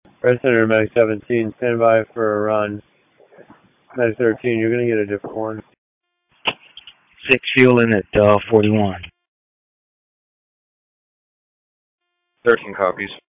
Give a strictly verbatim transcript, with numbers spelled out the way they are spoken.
Red Center, Medic seventeen, stand by for a run. Medic thirteen, you're going to get a different one. Six fueling at uh, forty-one. thirteen copies.